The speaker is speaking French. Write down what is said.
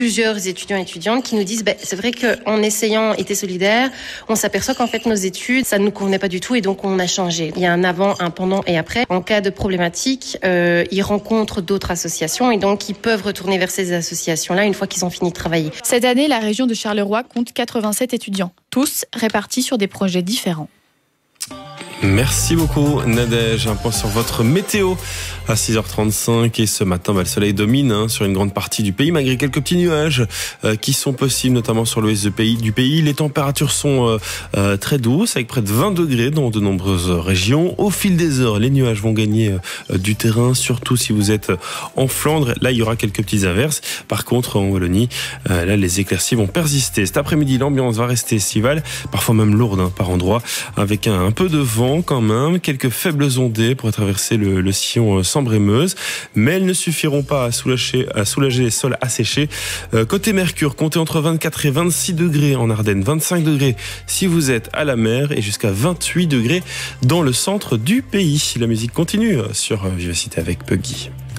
Plusieurs étudiants et étudiantes qui nous disent c'est vrai qu'en essayant été solidaire, on s'aperçoit qu'en fait nos études, ça ne nous convenait pas du tout et donc on a changé. Il y a un avant, un pendant et après. En cas de problématique, ils rencontrent d'autres associations et donc ils peuvent retourner vers ces associations-là une fois qu'ils ont fini de travailler. Cette année, la région de Charleroi compte 87 étudiants, tous répartis sur des projets différents. Merci beaucoup Nadège. Un point sur votre météo à 6h35 et ce matin le soleil domine sur une grande partie du pays malgré quelques petits nuages qui sont possibles notamment sur l'ouest du pays. Les températures sont très douces avec près de 20 degrés dans de nombreuses régions. Au fil des heures, les nuages vont gagner du terrain, surtout si vous êtes en Flandre. Là, il y aura quelques petites averses. Par contre, en Wallonie, là, les éclaircies vont persister. Cet après-midi, l'ambiance va rester estivale, parfois même lourde par endroits, avec un peu de vent quand même, quelques faibles ondées pour traverser le sillon Sambre-et-Meuse, mais elles ne suffiront pas à soulager les sols asséchés. Côté Mercure, comptez entre 24 et 26 degrés en Ardennes, 25 degrés si vous êtes à la mer et jusqu'à 28 degrés dans le centre du pays. La musique continue sur Vivacité avec Puggy.